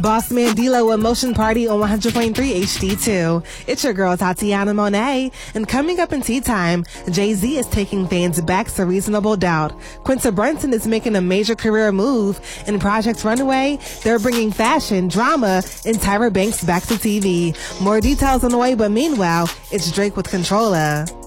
Boss Man D-Lo with Motion Party on 100.3 HD2. It's your girl Tatiana Monet. And coming up in tea time, Jay-Z is taking fans back to Reasonable Doubt. Quinta Brunson is making a major career move. In Project Runway, they're bringing fashion, drama, and Tyra Banks back to TV. More details on the way, but meanwhile, it's Drake with Controller.